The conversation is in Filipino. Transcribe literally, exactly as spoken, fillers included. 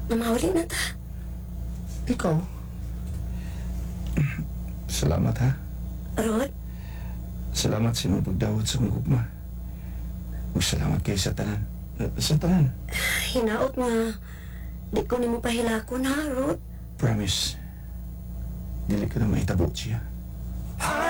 Namahuli na ta. Ikaw? Salamat ha. Rod, Salamat sa imong pagdawat sa mga gugma. Ug salamat kay sa tanan. Eh, Sa tanan. hinaot nga. Di ko ni mo pahilakon ha, Rod. Promise. Dili ka na mahitabo siya.